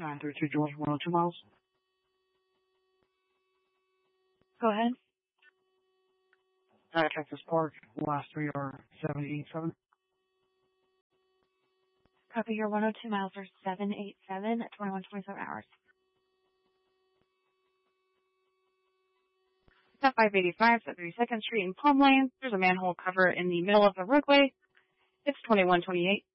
932 George, 102 miles. Go ahead. Cactus Park, last three are 787. Copy, your 102 miles are 787 at 21:27 hours. At 585 at 32nd Street in Palm Lane, there's a manhole cover in the middle of the roadway. It's 2128.